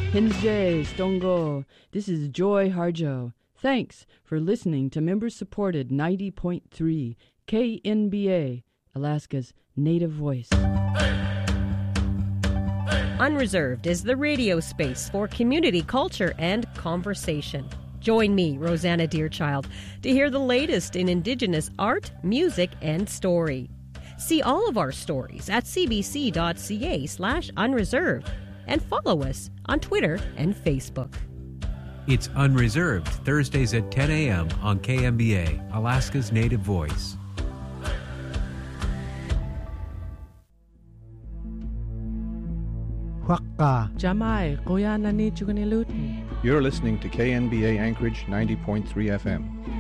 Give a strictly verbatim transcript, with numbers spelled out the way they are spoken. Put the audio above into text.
Hinje Stongo. This is Joy Harjo. Thanks for listening to member-supported ninety point three K N B A, Alaska's native voice. Unreserved is the radio space for community culture and conversation. Join me, Rosanna Deerchild, to hear the latest in Indigenous art, music, and story. See all of our stories at cbc.ca slash unreserved and follow us on Twitter and Facebook. It's Unreserved, Thursdays at ten a.m. on K M B A, Alaska's native voice. Huakka. Jamai, Koyana ni Chugunilutin. You're listening to K N B A Anchorage ninety point three F M.